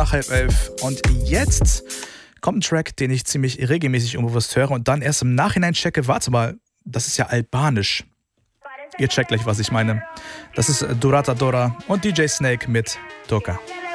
nach 10:30. Und jetzt kommt ein Track, den ich ziemlich regelmäßig unbewusst höre und dann erst im Nachhinein checke, warte mal, das ist ja albanisch. Ihr checkt gleich, was ich meine. Das ist Durata Dora und DJ Snake mit Toka.